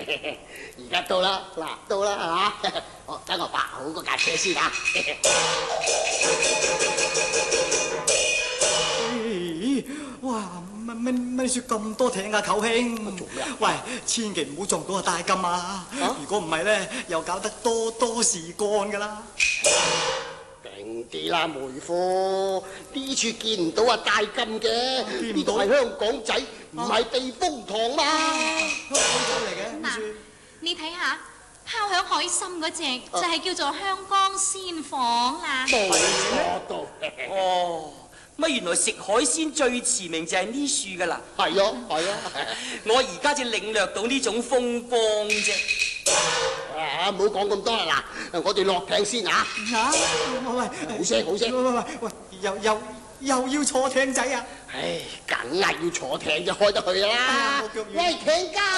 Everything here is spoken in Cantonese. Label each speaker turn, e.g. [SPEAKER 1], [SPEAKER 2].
[SPEAKER 1] 而家到啦，嗱到啦係嘛？好，等我泊好嗰架車先啊！
[SPEAKER 2] 哇！乜雪咁多艇啊，舅兄？
[SPEAKER 1] 做咩啊？
[SPEAKER 2] 喂，千祈唔好撞到阿大金啊！如果唔係咧，又搞得多事幹噶啦。
[SPEAKER 1] 勁啲啦，妹夫！呢處見唔到阿大金嘅，呢度係香港仔，唔係避風塘嘛。
[SPEAKER 2] 香港仔嚟嘅呢處。
[SPEAKER 3] 你睇下拋響海參嗰隻就係叫做香江鮮舫啦。
[SPEAKER 1] 冇錯到。
[SPEAKER 4] 哦，乜原來食海鮮最馳名就係呢樹噶啦。
[SPEAKER 1] 係啊係啊，
[SPEAKER 4] 我而家至領略到呢種風光啫。
[SPEAKER 1] 啊，唔好講咁多啦，嗱，我哋落艇先啊！
[SPEAKER 2] 嚇！喂，
[SPEAKER 1] 好聲好聲！
[SPEAKER 2] 喂，又要坐艇仔啊！
[SPEAKER 1] 唉，梗係要坐艇就開得去啦！喂，艇家！